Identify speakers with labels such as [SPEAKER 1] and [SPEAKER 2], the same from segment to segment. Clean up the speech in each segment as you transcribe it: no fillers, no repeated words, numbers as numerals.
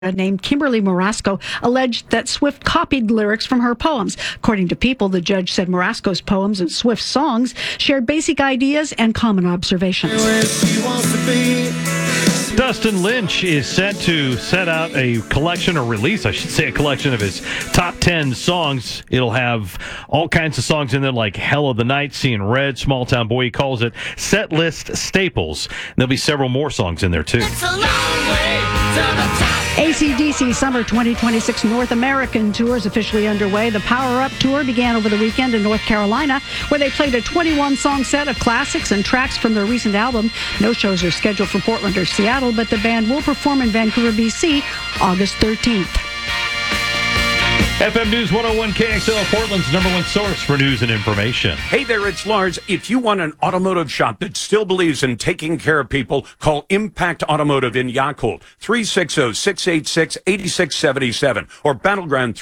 [SPEAKER 1] named Kimberly Marasco alleged that Swift copied lyrics from her poems. According to People, the judge said Marasco's poems and Swift's songs shared basic ideas and common observations.
[SPEAKER 2] Dustin Lynch is set to set out a collection, or release, I should say, a collection of his top 10 songs. It'll have all kinds of songs in there like Hell of the Night, Seeing Red, Small Town Boy. He calls it set list staples. There'll be several more songs in there, too.
[SPEAKER 3] It's a long way to the top.
[SPEAKER 1] AC/DC Summer 2026 North American Tour is officially underway. The Power Up Tour began over the weekend in North Carolina, where they played a 21-song set of classics and tracks from their recent album. No shows are scheduled for Portland or Seattle, but the band will perform in Vancouver, BC, August 13th.
[SPEAKER 2] FM News 101 KXL, Portland's #1 source for news and information.
[SPEAKER 4] Hey there, it's Lars. If you want an automotive shop that still believes in taking care of people, call Impact Automotive in Yakult, 360-686-8677, or Battleground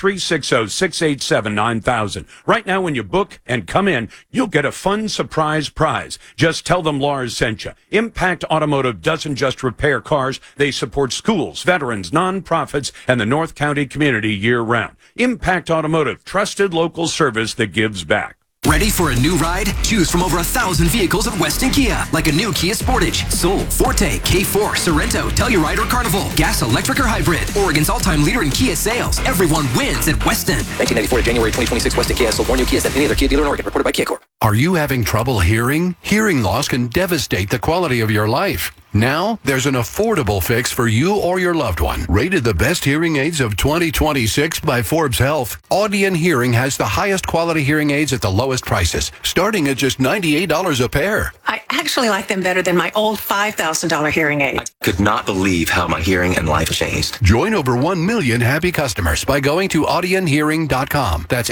[SPEAKER 4] 360-687-9000. Right now, when you book and come in, you'll get a fun surprise prize. Just tell them Lars sent you. Impact Automotive doesn't just repair cars. They support schools, veterans, nonprofits, and the North County community year-round. Impact Automotive, trusted local service that gives back.
[SPEAKER 5] Ready for a new ride? Choose from over 1,000 vehicles at Weston Kia, like a new Kia Sportage, Soul, Forte, K4, Sorento, Telluride, or Carnival. Gas, electric, or hybrid. Oregon's all-time leader in Kia sales. Everyone wins at Weston.
[SPEAKER 6] 1994 to January 2026, Weston Kia sold more new Kias than any other Kia dealer in Oregon. Reported by Kia Corp.
[SPEAKER 7] Are you having trouble hearing? Hearing loss can devastate the quality of your life. Now, there's an affordable fix for you or your loved one. Rated the best hearing aids of 2026 by Forbes Health, Audion Hearing has the highest quality hearing aids at the lowest prices, starting at just $98 a pair.
[SPEAKER 8] I actually like them better than my old $5,000 hearing aid.
[SPEAKER 6] I could not believe how my hearing and life changed.
[SPEAKER 7] Join over 1 million happy customers by going to audionhearing.com. That's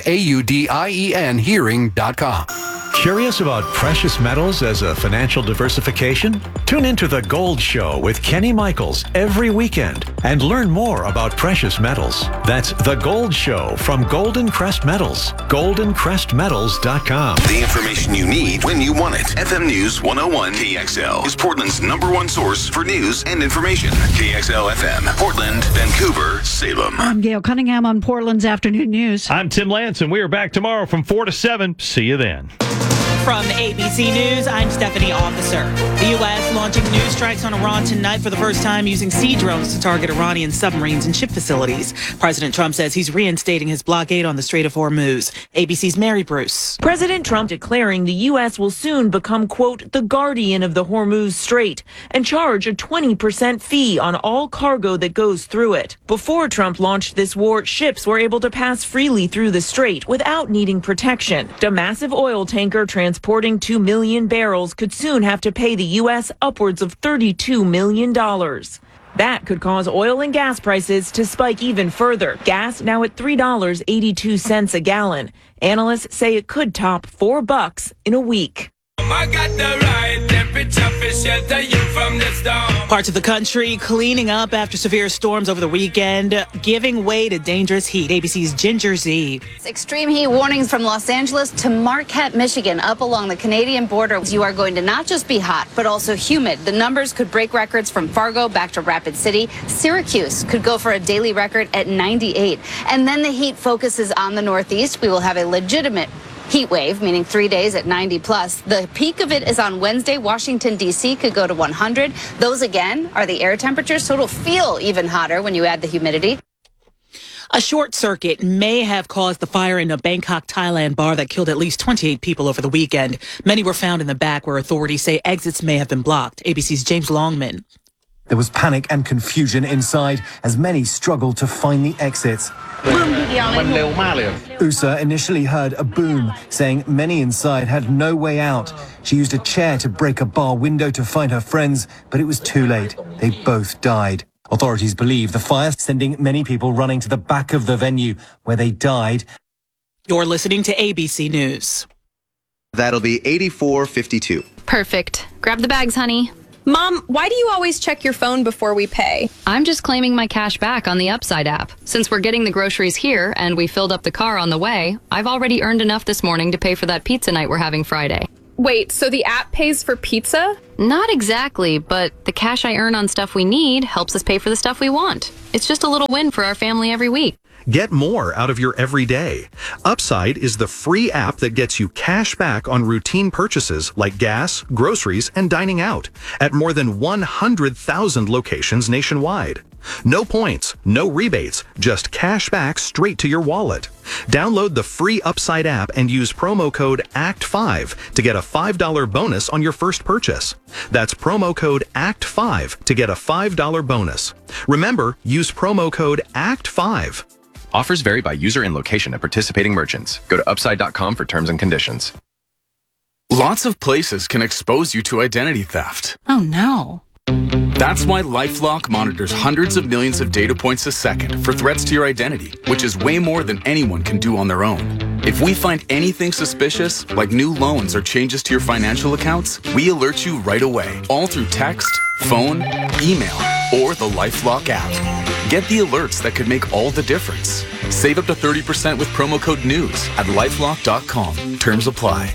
[SPEAKER 7] AUDIEN hearing.com.
[SPEAKER 9] Curious about precious metals as a financial diversification? Tune into The Gold Show with Kenny Michaels every weekend and learn more about precious metals. That's The Gold Show from Golden Crest Metals. GoldenCrestMetals.com.
[SPEAKER 10] The information you need when you want it. FM News 101 KXL is Portland's #1 source for news and information. KXL FM, Portland, Vancouver, Salem.
[SPEAKER 1] I'm Gail Cunningham on Portland's Afternoon News.
[SPEAKER 2] I'm Tim Lance, and we are back tomorrow from 4 to 7. See you then.
[SPEAKER 11] From ABC News, I'm Stephanie Officer. The U.S. launching new strikes on Iran tonight for the first time, using sea drones to target Iranian submarines and ship facilities. President Trump says he's reinstating his blockade on the Strait of Hormuz. ABC's Mary Bruce.
[SPEAKER 12] President Trump declaring the U.S. will soon become, quote, the guardian of the Hormuz Strait and charge a 20% fee on all cargo that goes through it. Before Trump launched this war, ships were able to pass freely through the strait without needing protection. A massive oil tanker transporting 2 million barrels could soon have to pay the U.S. upwards of $32 million. That could cause oil and gas prices to spike even further. Gas now at $3.82 a gallon. Analysts say it could top $4 in a week.
[SPEAKER 3] I got the right temperature for shelter you from the storm.
[SPEAKER 11] Parts of the country cleaning up after severe storms over the weekend, giving way to dangerous heat. ABC's Ginger Z.
[SPEAKER 13] Extreme heat warnings from Los Angeles to Marquette, Michigan, up along the Canadian border. You are going to not just be hot, but also humid. The numbers could break records from Fargo back to Rapid City. Syracuse could go for a daily record at 98. And then the heat focuses on the Northeast. We will have a legitimate heat wave, meaning 3 days at 90 plus. The peak of it is on Wednesday. Washington, D.C. could go to 100. Those, again, are the air temperatures, so it'll feel even hotter when you add the humidity.
[SPEAKER 11] A short circuit may have caused the fire in a Bangkok, Thailand bar that killed at least 28 people over the weekend. Many were found in the back, where authorities say exits may have been blocked. ABC's James Longman.
[SPEAKER 14] There was panic and confusion inside as many struggled to find the exits. Usa initially heard a boom, saying many inside had no way out. She used a chair to break a bar window to find her friends, but it was too late. They both died. Authorities believe the fire sending many people running to the back of the venue where they died.
[SPEAKER 11] You're listening to ABC News.
[SPEAKER 15] That'll be 84.52.
[SPEAKER 16] Perfect. Grab the bags, honey.
[SPEAKER 17] Mom, why do you always check your phone before we pay?
[SPEAKER 16] I'm just claiming my cash back on the Upside app. Since we're getting the groceries here and we filled up the car on the way, I've already earned enough this morning to pay for that pizza night we're having Friday.
[SPEAKER 17] Wait, so the app pays for pizza?
[SPEAKER 16] Not exactly, but the cash I earn on stuff we need helps us pay for the stuff we want. It's just a little win for our family every week.
[SPEAKER 18] Get more out of your everyday. Upside is the free app that gets you cash back on routine purchases like gas, groceries, and dining out at more than 100,000 locations nationwide. No points, no rebates, just cash back straight to your wallet. Download the free Upside app and use promo code ACT5 to get a $5 bonus on your first purchase. That's promo code ACT5 to get a $5 bonus. Remember, use promo code ACT5.
[SPEAKER 19] Offers vary by user and location at participating merchants. Go to upside.com for terms and conditions.
[SPEAKER 20] Lots of places can expose you to identity theft.
[SPEAKER 11] Oh no.
[SPEAKER 20] That's why LifeLock monitors hundreds of millions of data points a second for threats to your identity, which is way more than anyone can do on their own. If we find anything suspicious, like new loans or changes to your financial accounts, we alert you right away, all through text, phone, email, or the LifeLock app. Get the alerts that could make all the difference. Save up to 30% with promo code NEWS at LifeLock.com. Terms apply.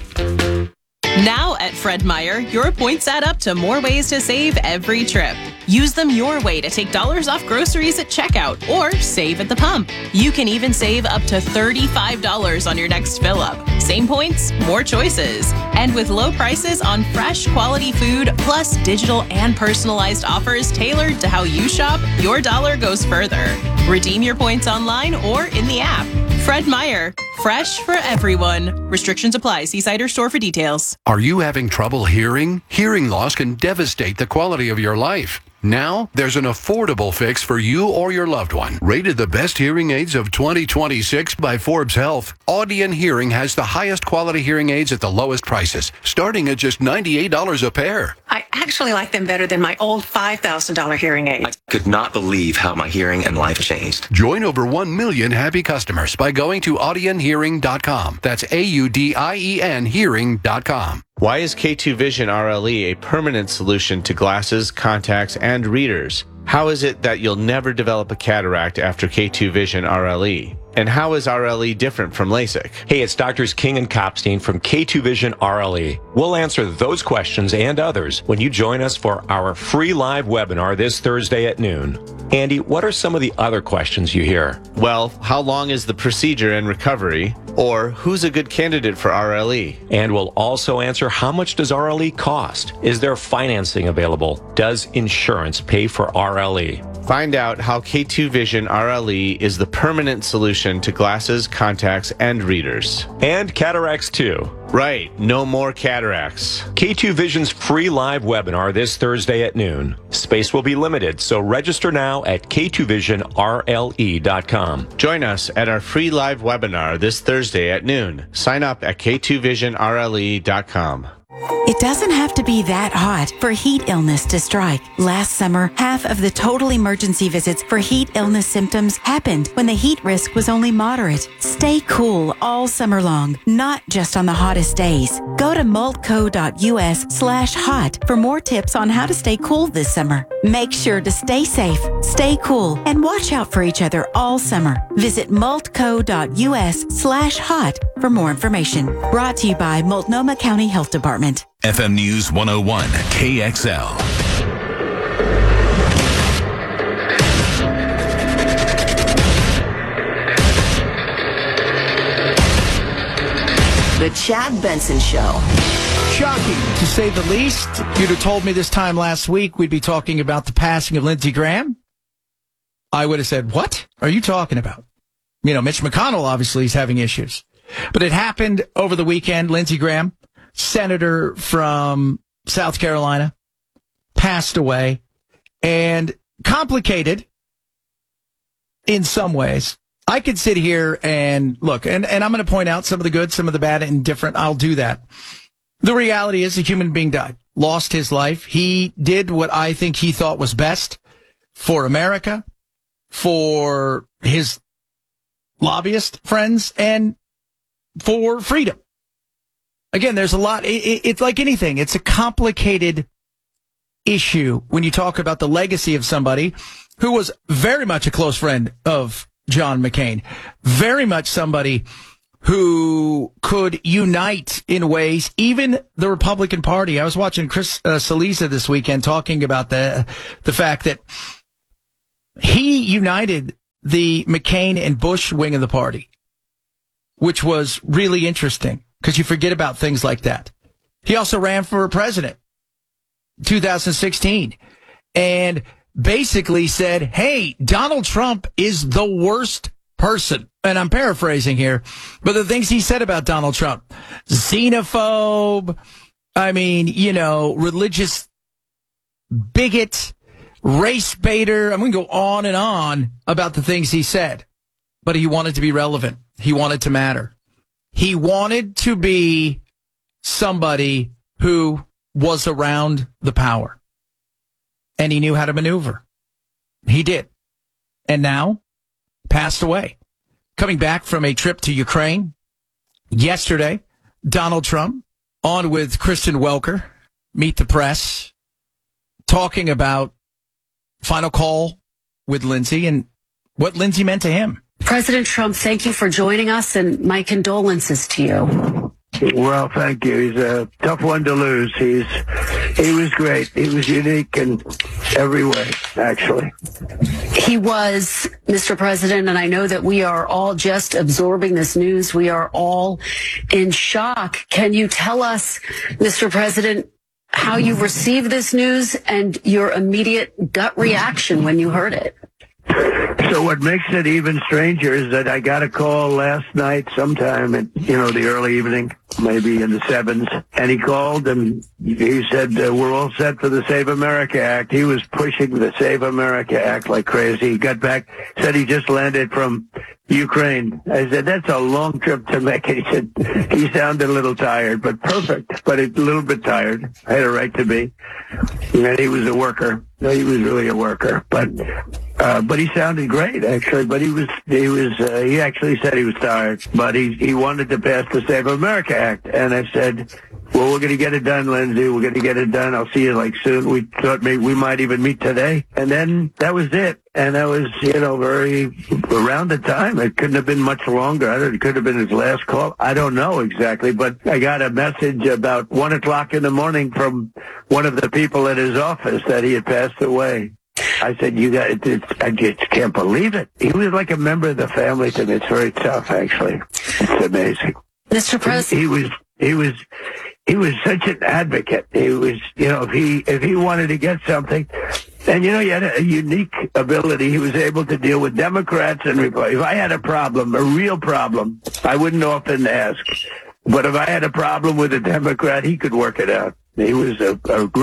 [SPEAKER 21] Now at Fred Meyer, your points add up to more ways to save every trip. Use them your way to take dollars off groceries at checkout or save at the pump. You can even save up to $35 on your next fill up. Same points, more choices. And with low prices on fresh, quality food, plus digital and personalized offers tailored to how you shop, your dollar goes further. Redeem your points online or in the app. Fred Meyer, fresh for everyone. Restrictions apply. See site or store for details.
[SPEAKER 7] Are you having trouble hearing? Hearing loss can devastate the quality of your life. Now, there's an affordable fix for you or your loved one. Rated the best hearing aids of 2026 by Forbes Health, Audion Hearing has the highest quality hearing aids at the lowest prices, starting at just $98 a pair.
[SPEAKER 8] I actually like them better than my old $5,000 hearing aid.
[SPEAKER 6] I could not believe how my hearing and life changed.
[SPEAKER 7] Join over 1 million happy customers by going to audionhearing.com. That's AUDIEN hearing.com.
[SPEAKER 22] Why is K2 Vision RLE a permanent solution to glasses, contacts, and readers? How is it that you'll never develop a cataract after K2 Vision RLE? And how is RLE different from LASIK?
[SPEAKER 23] Hey, it's Doctors King and Kopstein from K2 Vision RLE. We'll answer those questions and others when you join us for our free live webinar this Thursday at noon. Andy, what are some of the other questions you hear?
[SPEAKER 22] Well, how long is the procedure and recovery? Or who's a good candidate for RLE?
[SPEAKER 23] And we'll also answer how much does RLE cost? Is there financing available? Does insurance pay for RLE?
[SPEAKER 22] Find out how K2 Vision RLE is the permanent solution to glasses, contacts, and readers.
[SPEAKER 23] And cataracts too.
[SPEAKER 22] Right, no more cataracts.
[SPEAKER 23] K2 Vision's free live webinar this Thursday at noon. Space will be limited, so register now at k2visionrle.com.
[SPEAKER 22] Join us at our free live webinar this Thursday at noon. Sign up at k2visionrle.com.
[SPEAKER 24] It doesn't have to be that hot for heat illness to strike. Last summer, half of the total emergency visits for heat illness symptoms happened when the heat risk was only moderate. Stay cool all summer long, not just on the hottest days. Go to multco.us/hot for more tips on how to stay cool this summer. Make sure to stay safe, stay cool, and watch out for each other all summer. Visit multco.us/hot for more information. Brought to you by Multnomah County Health Department.
[SPEAKER 10] FM News 101, KXL.
[SPEAKER 25] The Chad Benson Show.
[SPEAKER 26] Shocking, to say the least. If you'd have told me this time last week we'd be talking about the passing of Lindsey Graham, I would have said, what are you talking about? You know, Mitch McConnell obviously is having issues. But it happened over the weekend. Lindsey Graham, senator from South Carolina, passed away, and complicated in some ways. I could sit here and look, and I'm going to point out some of the good, some of the bad, and different. I'll do that. The reality is a human being died, lost his life. He did what I think he thought was best for America, for his lobbyist friends, and for freedom. Again, there's a lot. It's like anything. It's a complicated issue when you talk about the legacy of somebody who was very much a close friend of John McCain, very much somebody who could unite in ways, even the Republican Party. I was watching Chris Cillizza this weekend talking about the fact that he united the McCain and Bush wing of the party, which was really interesting because you forget about things like that. He also ran for president 2016 and basically said, hey, Donald Trump is the worst person. And I'm paraphrasing here, but the things he said about Donald Trump, xenophobe, religious bigot, race baiter. I'm going to go on and on about the things he said, but he wanted to be relevant. He wanted to matter. He wanted to be somebody who was around the power, and he knew how to maneuver. He did. And now passed away. Coming back from a trip to Ukraine yesterday, Donald Trump on with Kristen Welker, Meet the Press, talking about final call with Lindsay and what Lindsay meant to him.
[SPEAKER 1] President Trump, thank you for joining us, and my condolences to you.
[SPEAKER 2] Well, thank you. He's a tough one to lose. He was great. He was unique in every way, actually.
[SPEAKER 1] He was, Mr. President, and I know that we are all just absorbing this news. We are all in shock. Can you tell us, Mr. President, how you received this news and your immediate gut reaction when you heard it?
[SPEAKER 2] So what makes it even stranger is that I got a call last night sometime at, the early evening, maybe in the 7s, and he called and he said, we're all set for the Save America Act. He was pushing the Save America Act like crazy. He got back, said he just landed from Ukraine. I said, that's a long trip to make. He said, he sounded a little tired, but perfect, but a little bit tired. I had a right to be. And he was a worker. He was really a worker, but he sounded great, actually. But he actually said he was tired, but he wanted to pass the Save America Act. And I said, well, we're going to get it done, Lindsay. We're going to get it done. I'll see you soon. We thought maybe we might even meet today. And then that was it. And that was, very around the time. It couldn't have been much longer. It could have been his last call. I don't know exactly, but I got a message about 1 o'clock in the morning from one of the people at his office that he had passed away. I said, I just can't believe it. He was like a member of the family to me. It's very tough, actually. It's amazing.
[SPEAKER 1] Mr. President.
[SPEAKER 2] He was such an advocate. He was, if he wanted to get something, and he had a unique ability. He was able to deal with Democrats and Republicans. If I had a problem, a real problem, I wouldn't often ask. But if I had a problem with a Democrat, he could work it out. He was a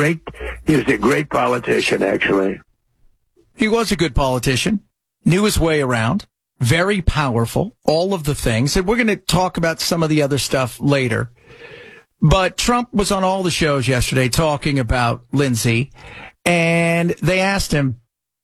[SPEAKER 2] great politician, actually.
[SPEAKER 26] He was a good politician, knew his way around, very powerful, all of the things. And we're going to talk about some of the other stuff later. But Trump was on all the shows yesterday talking about Lindsay, and they asked him,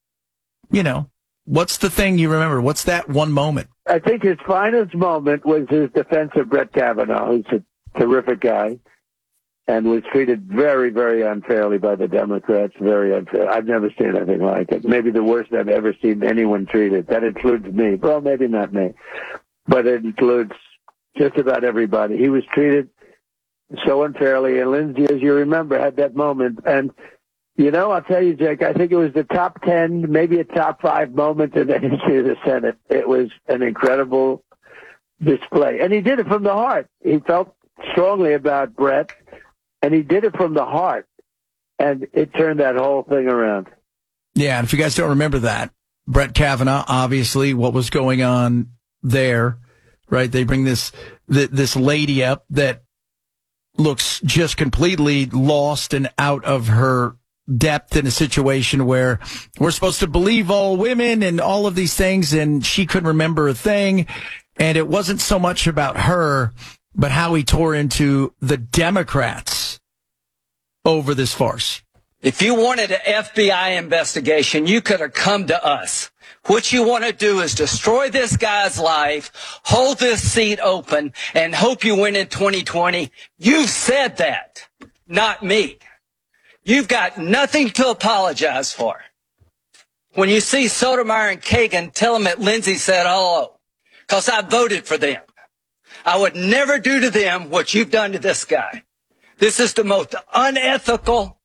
[SPEAKER 26] what's the thing you remember? What's that one moment?
[SPEAKER 2] I think his finest moment was his defense of Brett Kavanaugh, who's a terrific guy, and was treated very, very unfairly by the Democrats, very unfair. I've never seen anything like it. Maybe the worst I've ever seen anyone treated. That includes me. Well, maybe not me, but it includes just about everybody. He was treated so unfairly, and Lindsay, as you remember, had that moment. And, I'll tell you, Jake, I think it was the top 10, maybe a top 5 moment in the history of the Senate. It was an incredible display. And he did it from the heart. He felt strongly about Brett, and he did it from the heart. And it turned that whole thing around.
[SPEAKER 26] Yeah, and if you guys don't remember that, Brett Kavanaugh, obviously, what was going on there, right? They bring this lady up that looks just completely lost and out of her depth in a situation where we're supposed to believe all women and all of these things, and she couldn't remember a thing. And it wasn't so much about her, but how he tore into the Democrats over this farce.
[SPEAKER 4] If you wanted an FBI investigation, you could have come to us. What you want to do is destroy this guy's life, hold this seat open, and hope you win in 2020. You've said that, not me. You've got nothing to apologize for. When you see Sotomayor and Kagan, tell them that Lindsay said hello, because I voted for them. I would never do to them what you've done to this guy. This is the most unethical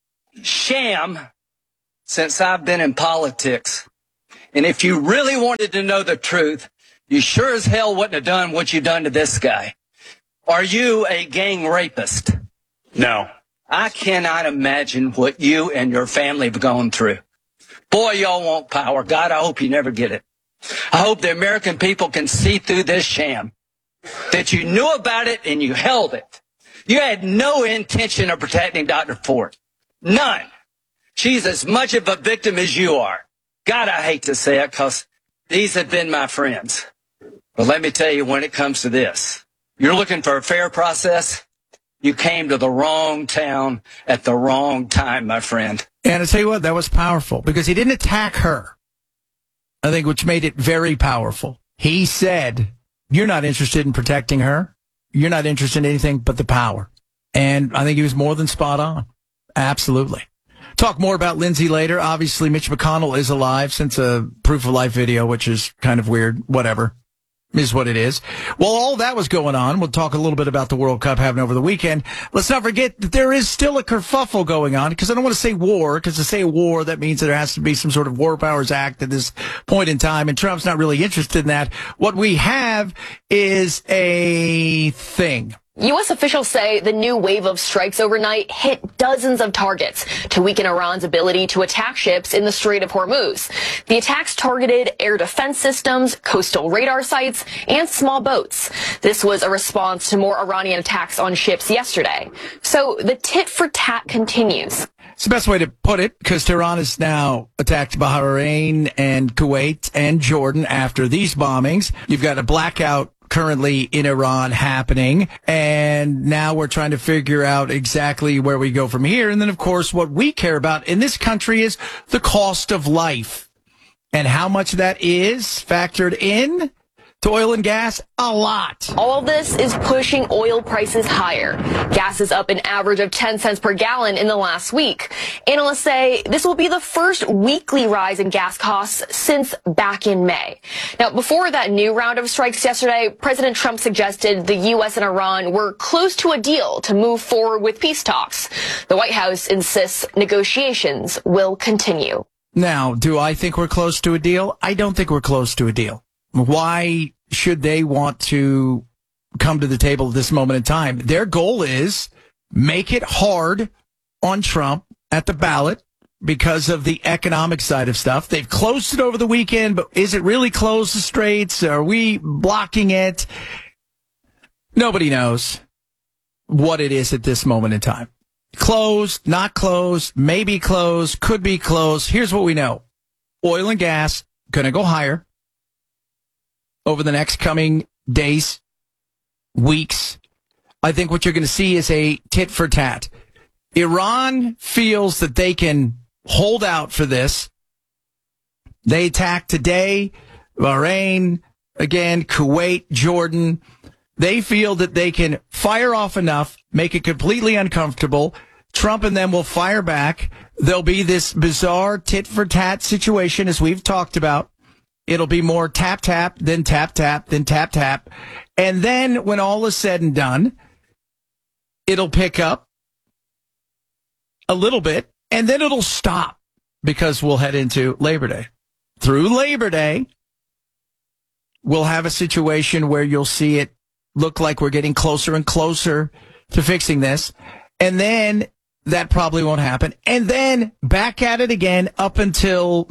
[SPEAKER 4] sham since I've been in politics. And if you really wanted to know the truth, you sure as hell wouldn't have done what you've done to this guy. Are you a gang rapist?
[SPEAKER 3] No.
[SPEAKER 4] I cannot imagine what you and your family have gone through. Boy, y'all want power. God, I hope you never get it. I hope the American people can see through this sham, that you knew about it and you held it. You had no intention of protecting Dr. Ford. None. She's as much of a victim as you are. God, I hate to say it because these have been my friends. But let me tell you, when it comes to this, you're looking for a fair process. You came to the wrong town at the wrong time, my friend.
[SPEAKER 26] And I tell you what, that was powerful because he didn't attack her, I think, which made it very powerful. He said, you're not interested in protecting her. You're not interested in anything but the power. And I think he was more than spot on. Absolutely. Talk more about Lindsay later. Obviously, Mitch McConnell is alive since a proof of life video, which is kind of weird. Whatever. Is what it is. Well, all that was going on. We'll talk a little bit about the World Cup happening over the weekend. Let's not forget that there is still a kerfuffle going on, because I don't want to say war, because to say war, that means that there has to be some sort of War Powers Act at this point in time, and Trump's not really interested in that. What we have is a thing.
[SPEAKER 5] U.S. officials say the new wave of strikes overnight hit dozens of targets to weaken Iran's ability to attack ships in the Strait of Hormuz. The attacks targeted air defense systems, coastal radar sites, and small boats. This was a response to more Iranian attacks on ships yesterday. So the tit for tat continues.
[SPEAKER 26] It's the best way to put it, because Tehran has now attacked Bahrain and Kuwait and Jordan after these bombings. You've got a blackout currently in Iran happening, and now we're trying to figure out exactly where we go from here. And then, of course, what we care about in this country is the cost of life and how much that is factored in to oil and gas. A lot.
[SPEAKER 5] All of this is pushing oil prices higher. Gas is up an average of 10 cents per gallon in the last week. Analysts say this will be the first weekly rise in gas costs since back in May. Now, before that new round of strikes yesterday, President Trump suggested the U.S. and Iran were close to a deal to move forward with peace talks. The White House insists negotiations will continue.
[SPEAKER 26] Now, do I think we're close to a deal? I don't think we're close to a deal. Why should they want to come to the table at this moment in time? Their goal is make it hard on Trump at the ballot because of the economic side of stuff. They've closed it over the weekend, but is it really closed the straits? Are we blocking it? Nobody knows what it is at this moment in time. Closed, not closed, maybe closed, could be closed. Here's what we know. Oil and gas going to go higher over the next coming days, weeks. I think what you're going to see is a tit for tat. Iran feels that they can hold out for this. They attack today, Bahrain, again, Kuwait, Jordan. They feel that they can fire off enough, make it completely uncomfortable. Trump and them will fire back. There'll be this bizarre tit for tat situation, as we've talked about. It'll be more tap, tap, then tap, tap, then tap, tap. And then when all is said and done, it'll pick up a little bit, and then it'll stop because we'll head into Labor Day. Through Labor Day, we'll have a situation where you'll see it look like we're getting closer and closer to fixing this. And then that probably won't happen. And then back at it again up until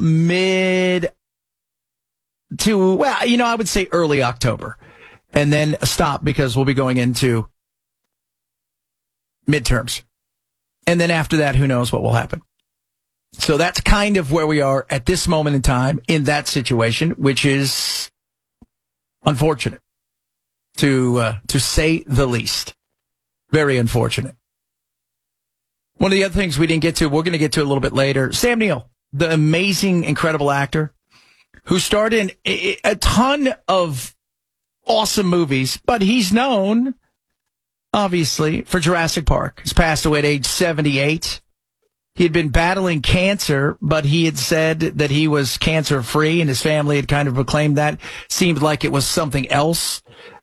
[SPEAKER 26] I would say early October, and then stop because we'll be going into midterms. And then after that, who knows what will happen. So that's kind of where we are at this moment in time in that situation, which is unfortunate to say the least. Very unfortunate. One of the other things we didn't get to, we're going to get to a little bit later. Sam Neill, the amazing, incredible actor, who starred in a ton of awesome movies, but he's known, obviously, for Jurassic Park. He's passed away at age 78. He had been battling cancer, but he had said that he was cancer-free, and his family had kind of proclaimed that. Seemed like it was something else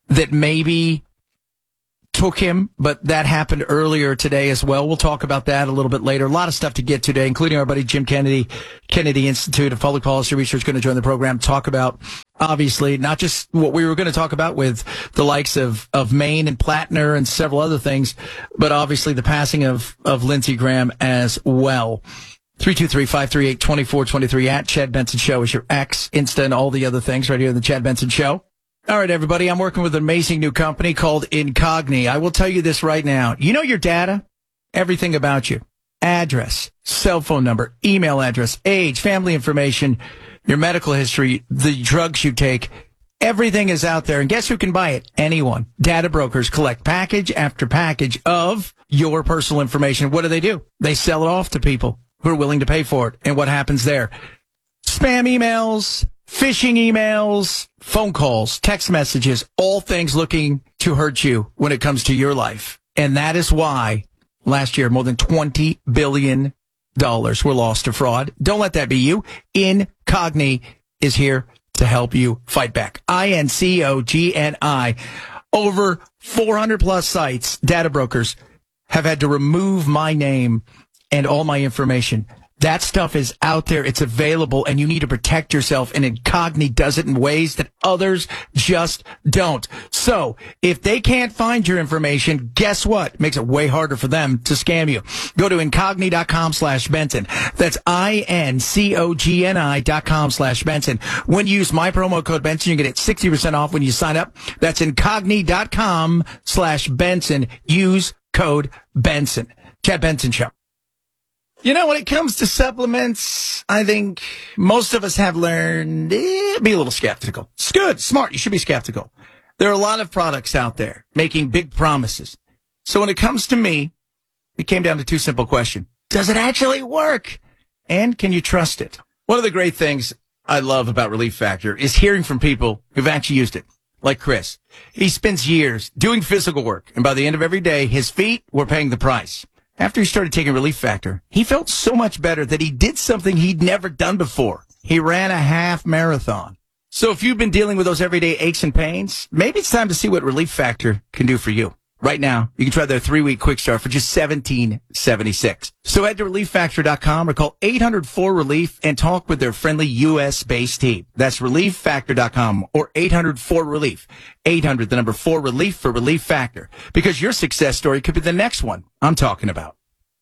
[SPEAKER 26] that maybe took him, but that happened earlier today as well. We'll talk about that a little bit later. A lot of stuff to get today, including our buddy Jim Kennedy, Kennedy Institute of Public Policy Research, going to join the program, talk about, obviously, not just what we were going to talk about with the likes of Maine and Plattner and several other things, but obviously the passing of Lindsey Graham as well. 323-538-2423 at Chad Benson Show is your X, Insta, and all the other things right here on the Chad Benson Show. All right, everybody, I'm working with an amazing new company called Incogni. I will tell you this right now. You know your data? Everything about you. Address, cell phone number, email address, age, family information, your medical history, the drugs you take. Everything is out there. And guess who can buy it? Anyone. Data brokers collect package after package of your personal information. What do? They sell it off to people who are willing to pay for it. And what happens there? Spam emails, phishing emails, phone calls, text messages, all things looking to hurt you when it comes to your life. And that is why last year more than $20 billion were lost to fraud. Don't let that be you. Incogni is here to help you fight back. INCOGNI. Over 400 plus sites, data brokers, have had to remove my name and all my information. That stuff is out there. It's available, and you need to protect yourself. And Incogni does it in ways that others just don't. So if they can't find your information, guess what? It makes it way harder for them to scam you. Go to Incogni.com/Benson. That's INCOGNI.com/Benson. When you use my promo code Benson, you get 60% off when you sign up. That's Incogni.com/Benson. Use code Benson. Chad Benson Show. You know, when it comes to supplements, I think most of us have learned be a little skeptical. It's good, smart. You should be skeptical. There are a lot of products out there making big promises. So when it comes to me, it came down to two simple questions. Does it actually work? And can you trust it? One of the great things I love about Relief Factor is hearing from people who've actually used it, like Chris. He spends years doing physical work, and by the end of every day, his feet were paying the price. After he started taking Relief Factor, he felt so much better that he did something he'd never done before. He ran a half marathon. So if you've been dealing with those everyday aches and pains, maybe it's time to see what Relief Factor can do for you. Right now, you can try their 3-week quick start for just $17.76. So head to ReliefFactor.com or call 800-4-RELIEF and talk with their friendly U.S.-based team. That's ReliefFactor.com or 800-4-RELIEF. 800, the number 4-RELIEF for Relief Factor. Because your success story could be the next one I'm talking about.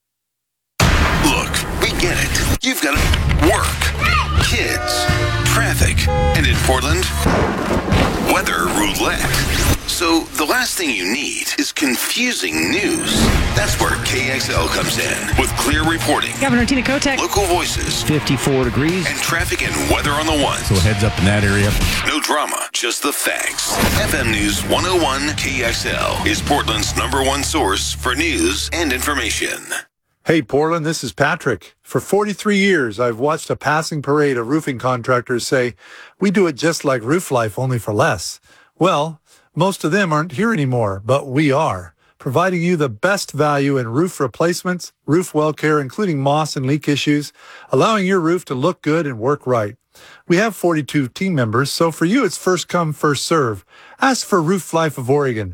[SPEAKER 10] Look, we get it. You've got work, kids, traffic, and in Portland, weather roulette. So the last thing you need is confusing news. That's where KXL comes in with clear reporting,
[SPEAKER 11] Governor Tina Kotek,
[SPEAKER 10] local voices,
[SPEAKER 3] 54 degrees,
[SPEAKER 10] and traffic and weather on the ones.
[SPEAKER 3] So heads up in that area.
[SPEAKER 10] No drama, just the facts. FM News 101 KXL is Portland's #1 source for news and information.
[SPEAKER 9] Hey, Portland, this is Patrick. For 43 years, I've watched a passing parade of roofing contractors say, we do it just like Roof Life, only for less. Well, most of them aren't here anymore, but we are, providing you the best value in roof replacements, roof well care, including moss and leak issues, allowing your roof to look good and work right. We have 42 team members, so for you, it's first come, first serve. Ask for Roof Life of Oregon,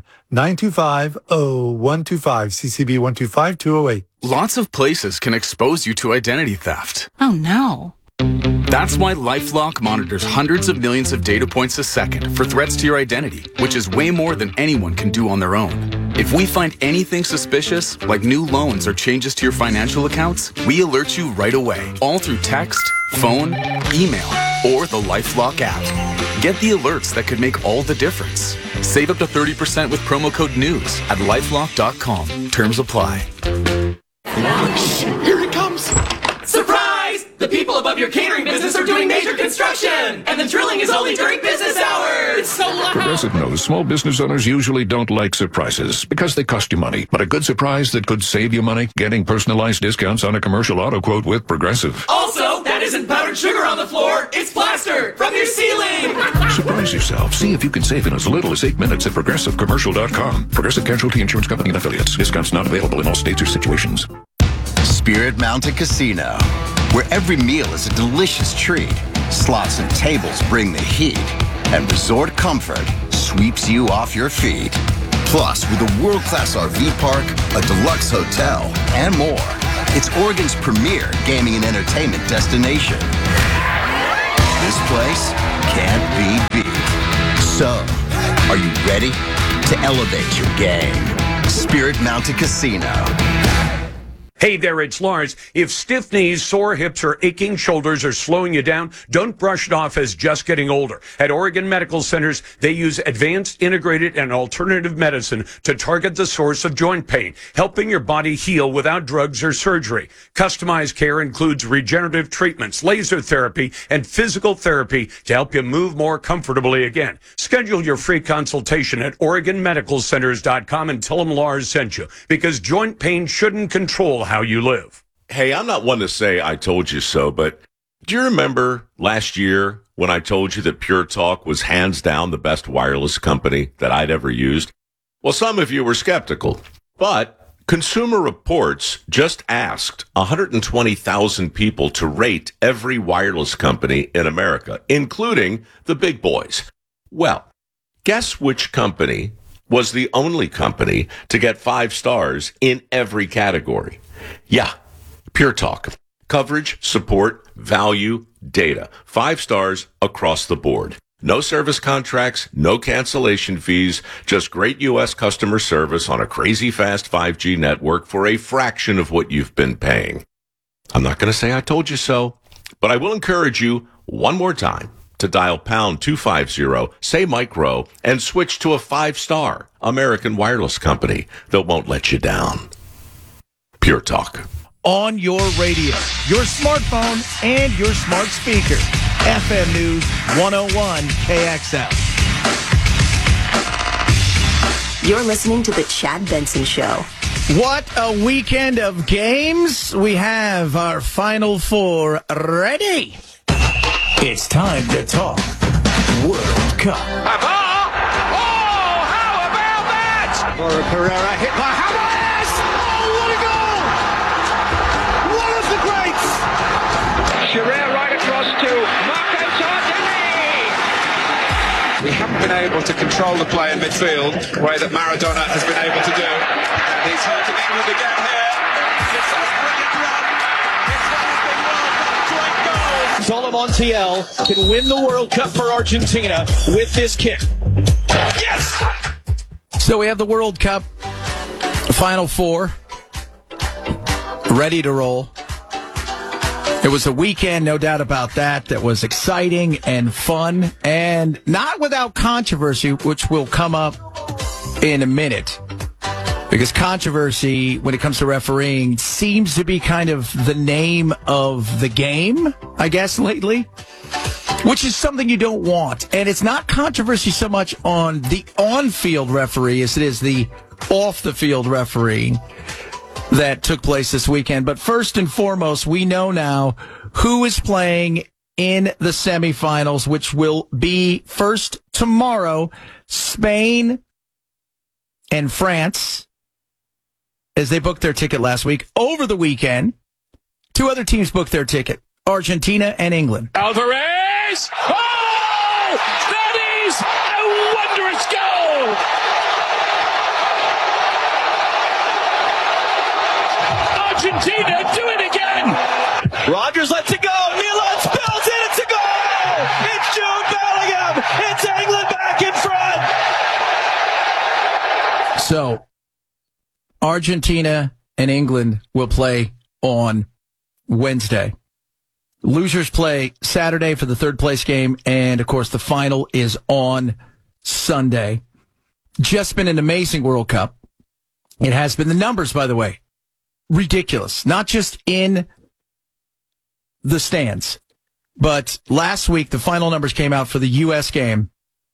[SPEAKER 9] 925-0125, CCB 125208.
[SPEAKER 20] Lots of places can expose you to identity theft.
[SPEAKER 21] Oh, no.
[SPEAKER 20] That's why LifeLock monitors hundreds of millions of data points a second for threats to your identity, which is way more than anyone can do on their own. If we find anything suspicious, like new loans or changes to your financial accounts, we alert you right away, all through text, phone, email, or the LifeLock app. Get the alerts that could make all the difference. Save up to 30% with promo code NEWS at LifeLock.com. Terms apply.
[SPEAKER 12] Here it comes! Surprise! The people above your catering business are doing major construction! And the drilling is only during business hours! It's so loud!
[SPEAKER 13] Progressive knows small business owners usually don't like surprises because they cost you money. But a good surprise that could save you money? Getting personalized discounts on a commercial auto quote with Progressive.
[SPEAKER 12] Also, that isn't powdered sugar on the floor, it's plaster from your ceiling!
[SPEAKER 13] Surprise yourself. See if you can save in as little as 8 minutes at ProgressiveCommercial.com. Progressive Casualty Insurance Company and Affiliates. Discounts not available in all states or situations.
[SPEAKER 14] Spirit Mountain Casino, where every meal is a delicious treat. Slots and tables bring the heat, and resort comfort sweeps you off your feet. Plus, with a world-class RV park, a deluxe hotel, and more, it's Oregon's premier gaming and entertainment destination. This place can't be beat. So, are you ready to elevate your game? Spirit Mountain Casino.
[SPEAKER 15] Hey there, it's Lars. If stiff knees, sore hips, or aching shoulders are slowing you down, don't brush it off as just getting older. At Oregon Medical Centers, they use advanced, integrated, and alternative medicine to target the source of joint pain, helping your body heal without drugs or surgery. Customized care includes regenerative treatments, laser therapy, and physical therapy to help you move more comfortably again. Schedule your free consultation at OregonMedicalCenters.com and tell them Lars sent you, because joint pain shouldn't control how you live.
[SPEAKER 16] Hey, I'm not one to say I told you so, but do you remember last year when I told you that Pure Talk was hands down the best wireless company that I'd ever used? Well, some of you were skeptical, but Consumer Reports just asked 120,000 people to rate every wireless company in America, including the big boys. Well, guess which company was the only company to get 5 stars in every category? Yeah, Pure Talk. Coverage, support, value, data. 5 stars across the board. No service contracts, no cancellation fees, just great U.S. customer service on a crazy fast 5G network for a fraction of what you've been paying. I'm not going to say I told you so, but I will encourage you one more time to dial pound 250, say micro, and switch to a 5-star American wireless company that won't let you down. Pure Talk.
[SPEAKER 26] On your radio, your smartphone, and your smart speaker. FM News 101 KXL.
[SPEAKER 17] You're listening to The Chad Benson Show.
[SPEAKER 26] What a weekend of games. We have our Final Four ready. It's time to talk World Cup.
[SPEAKER 12] How about that?
[SPEAKER 26] Laura Pereira hit by Hamas. Oh, what a goal! One of the greats.
[SPEAKER 12] Sherrera right across to Marco Tardini.
[SPEAKER 18] We haven't been able to control the play in midfield the way that Maradona has been able to do. And he's hurting England again here. It's a brilliant run. It's one of the World Cup joint goals.
[SPEAKER 26] Solo Montiel can win the World Cup for Argentina with this kick. Yes! So we have the World Cup Final Four ready to roll. It was a weekend, no doubt about that, that was exciting and fun, and not without controversy, which will come up in a minute. Because controversy, when it comes to refereeing, seems to be kind of the name of the game, I guess, lately. Which is something you don't want. And it's not controversy so much on the on-field referee as it is the off-the-field refereeing that took place this weekend. But first and foremost, we know now who is playing in the semifinals, which will be first tomorrow, Spain and France, as they booked their ticket last week. Over the weekend, 2 other teams booked their ticket, Argentina and England.
[SPEAKER 12] Alvarez! Oh! That is a wondrous goal! Argentina do it again!
[SPEAKER 26] Rogers lets it go. Milan spills it. It's a goal! It's Jude Bellingham! It's England back in front! So, Argentina and England will play on Wednesday. Losers play Saturday for the third place game, and of course the final is on Sunday. Just been an amazing World Cup. It has been. The numbers, by the way, ridiculous. Not just in the stands, but last week the final numbers came out for the U.S. game.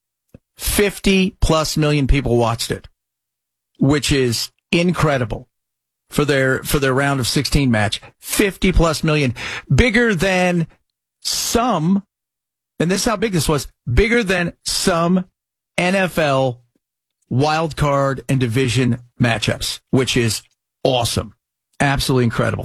[SPEAKER 26] 50+ million people watched it, which is incredible. For their round of 16 match, 50+ million, bigger than some, and this is how big this was, bigger than some NFL wild card and division matchups, which is awesome. Absolutely incredible.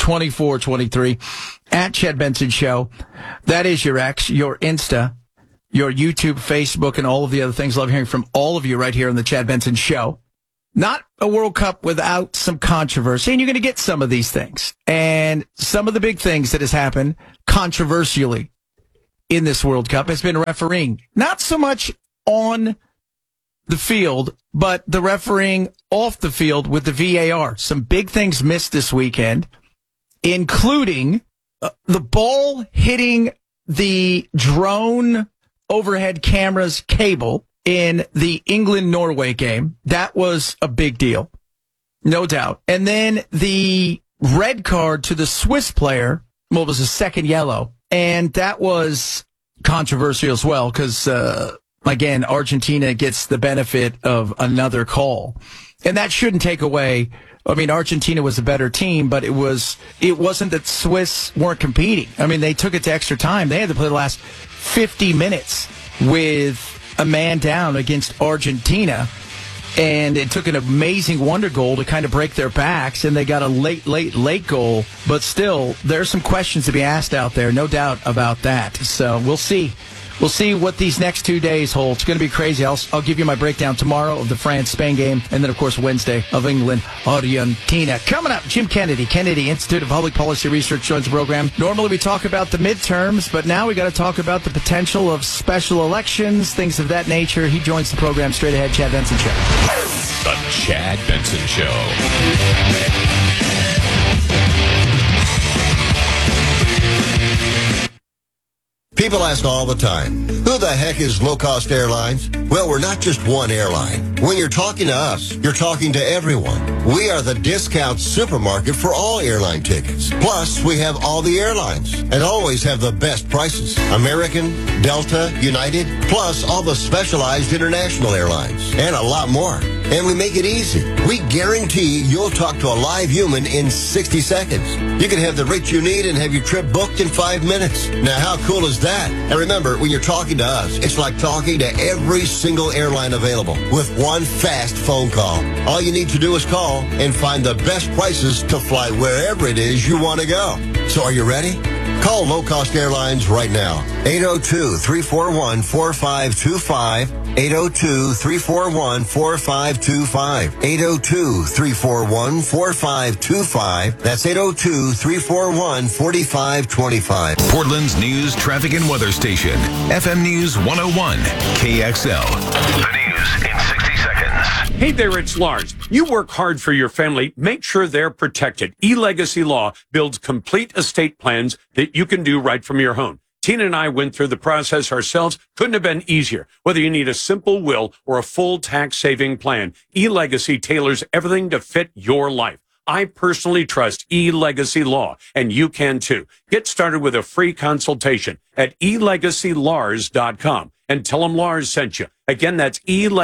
[SPEAKER 26] 323-538-2423 at Chad Benson Show. That is your X, your Insta, your YouTube, Facebook, and all of the other things. Love hearing from all of you right here on the Chad Benson Show. Not a World Cup without some controversy, and you're going to get some of these things. And some of the big things that has happened controversially in this World Cup has been refereeing. Not so much on the field, but the refereeing off the field with the VAR. Some big things missed this weekend, including the ball hitting the drone overhead camera's cable in the England-Norway game. That was a big deal, no doubt. And then the red card to the Swiss player, well, it was a second yellow, and that was controversial as well because, again, Argentina gets the benefit of another call. And that shouldn't take away. I mean, Argentina was a better team, but it wasn't that Swiss weren't competing. I mean, they took it to extra time. They had to play the last 50 minutes with a man down against Argentina, and it took an amazing wonder goal to kind of break their backs, and they got a late goal. But still, there's some questions to be asked out there, no doubt about that. So we'll see. We'll see what these next 2 days hold. It's going to be crazy. I'll give you my breakdown tomorrow of the France-Spain game, and then, of course, Wednesday of England-Argentina. Coming up, Jim Kennedy, Kennedy Institute of Public Policy Research joins the program. Normally we talk about the midterms, but now we got to talk about the potential of special elections, things of that nature. He joins the program straight ahead. Chad Benson Show.
[SPEAKER 13] The Chad Benson Show.
[SPEAKER 6] People ask all the time, who the heck is Low Cost Airlines? Well, we're not just one airline. When you're talking to us, you're talking to everyone. We are the discount supermarket for all airline tickets. Plus, we have all the airlines and always have the best prices. American, Delta, United, plus all the specialized international airlines and a lot more. And we make it easy. We guarantee you'll talk to a live human in 60 seconds. You can have the rate you need and have your trip booked in 5 minutes. Now, how cool is that? And remember, when you're talking to us, it's like talking to every single airline available with one fast phone call. All you need to do is call and find the best prices to fly wherever it is you want to go. So are you ready? Call Low Cost Airlines right now. 802-341-4525. 802-341-4525. 802-341-4525. That's 802-341-4525.
[SPEAKER 10] Portland's news, traffic, and weather station. FM News 101, KXL. The news in 60 seconds.
[SPEAKER 15] Hey there, it's Lars. You work hard for your family. Make sure they're protected. eLegacy Law builds complete estate plans that you can do right from your home. Tina and I went through the process ourselves. Couldn't have been easier. Whether you need a simple will or a full tax-saving plan, eLegacy tailors everything to fit your life. I personally trust eLegacy Law, and you can too. Get started with a free consultation at elegacylars.com and tell them Lars sent you. Again, that's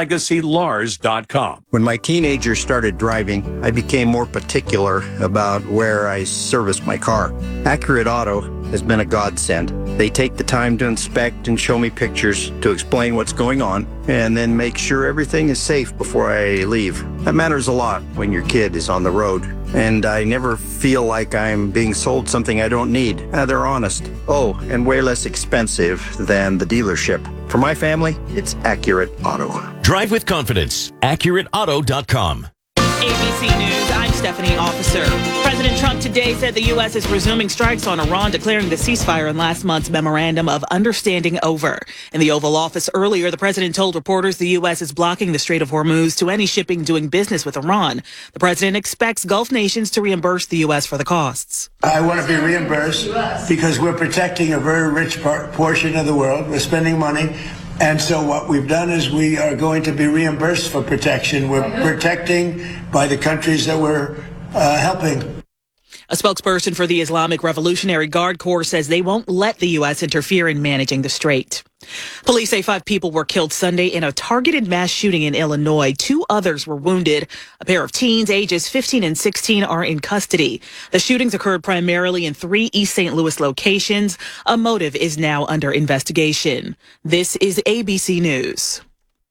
[SPEAKER 15] elegacylars.com.
[SPEAKER 7] When my teenager started driving, I became more particular about where I serviced my car. Accurate Auto has been a godsend. They take the time to inspect and show me pictures to explain what's going on and then make sure everything is safe before I leave. That matters a lot when your kid is on the road. And I never feel like I'm being sold something I don't need. They're honest. Oh, and way less expensive than the dealership. For my family, it's Accurate Auto.
[SPEAKER 8] Drive with confidence. AccurateAuto.com.
[SPEAKER 11] ABC News, I'm Stephanie Officer. President Trump today said the U.S. is resuming strikes on Iran, declaring the ceasefire in last month's Memorandum of Understanding over. In the Oval Office earlier, the president told reporters the U.S. is blocking the Strait of Hormuz to any shipping doing business with Iran. The president expects Gulf nations to reimburse the U.S. for the costs.
[SPEAKER 19] I want to be reimbursed because we're protecting a very rich portion of the world. We're spending money. And so what we've done is we are going to be reimbursed for protection. We're protecting by the countries that we're helping.
[SPEAKER 11] A spokesperson for the Islamic Revolutionary Guard Corps says they won't let the U.S. interfere in managing the strait. Police say 5 people were killed Sunday in a targeted mass shooting in Illinois. 2 others were wounded. A pair of teens, ages 15 and 16, are in custody. The shootings occurred primarily in 3 East St. Louis locations. A motive is now under investigation. This is ABC News.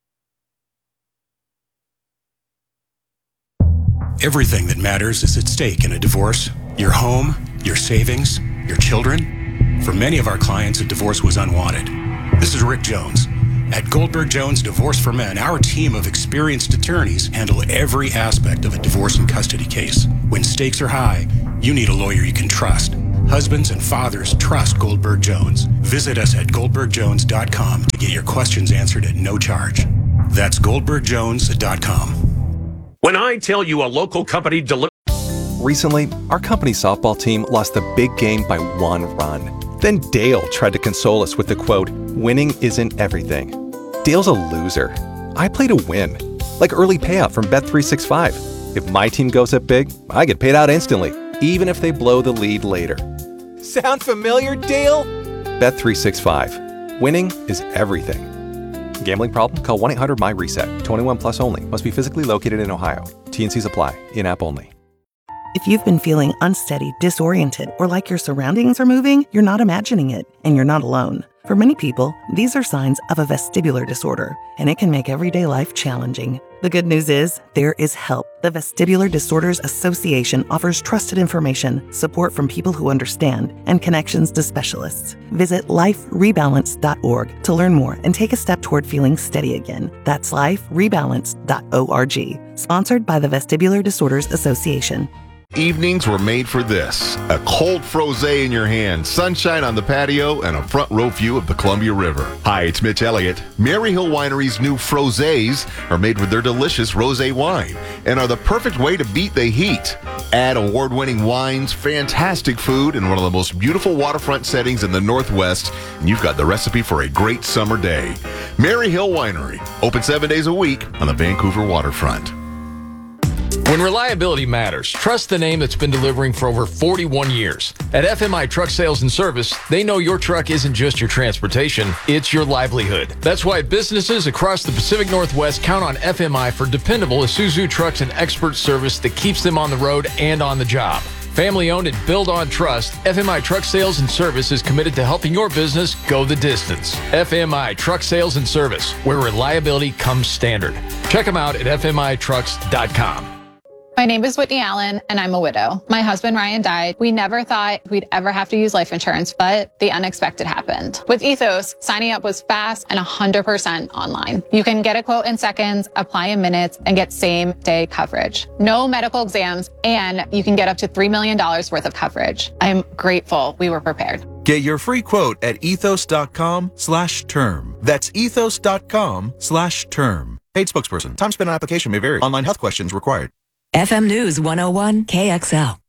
[SPEAKER 23] Everything that matters is at stake in a divorce. Your home, your savings, your children. For many of our clients, a divorce was unwanted. This is Rick Jones. At Goldberg Jones Divorce for Men, our team of experienced attorneys handle every aspect of a divorce and custody case. When stakes are high, you need a lawyer you can trust. Husbands and fathers trust Goldberg Jones. Visit us at goldbergjones.com to get your questions answered at no charge. That's goldbergjones.com.
[SPEAKER 15] When I tell you a local company delivers...
[SPEAKER 1] Recently, our company softball team lost the big game by 1 run. Then Dale tried to console us with the quote, "Winning isn't everything." Dale's a loser. I play to win. Like early payout from Bet365. If my team goes up big, I get paid out instantly, even if they blow the lead later. Sound familiar, Dale? Bet365. Winning is everything. Gambling problem? Call 1-800-MY-RESET. 21 plus only. Must be physically located in Ohio. T&Cs apply. In-app only.
[SPEAKER 2] If you've been feeling unsteady, disoriented, or like your surroundings are moving, you're not imagining it, and you're not alone. For many people, these are signs of a vestibular disorder, and it can make everyday life challenging. The good news is, there is help. The Vestibular Disorders Association offers trusted information, support from people who understand, and connections to specialists. Visit liferebalance.org to learn more and take a step toward feeling steady again. That's liferebalance.org. Sponsored by the Vestibular Disorders Association.
[SPEAKER 4] Evenings were made for this. A cold frosé in your hand, sunshine on the patio, and a front row view of the Columbia River. Hi, it's Mitch Elliott. Mary Hill Winery's new frosés are made with their delicious rosé wine and are the perfect way to beat the heat. Add award-winning wines, fantastic food, and one of the most beautiful waterfront settings in the Northwest, and you've got the recipe for a great summer day. Mary Hill Winery, open 7 days a week on the Vancouver waterfront.
[SPEAKER 22] When reliability matters, trust the name that's been delivering for over 41 years. At FMI Truck Sales and Service, they know your truck isn't just your transportation, it's your livelihood. That's why businesses across the Pacific Northwest count on FMI for dependable Isuzu trucks and expert service that keeps them on the road and on the job. Family owned and built on trust, FMI Truck Sales and Service is committed to helping your business go the distance. FMI Truck Sales and Service, where reliability comes standard. Check them out at fmitrucks.com.
[SPEAKER 24] My name is Whitney Allen, and I'm a widow. My husband, Ryan, died. We never thought we'd ever have to use life insurance, but the unexpected happened. With Ethos, signing up was fast and 100% online. You can get a quote in seconds, apply in minutes, and get same-day coverage. No medical exams, and you can get up to $3 million worth of coverage. I'm grateful we were prepared.
[SPEAKER 25] Get your free quote at ethos.com/term. That's ethos.com/term. Paid spokesperson. Time spent on application may vary. Online health questions required.
[SPEAKER 27] FM News 101 KXL.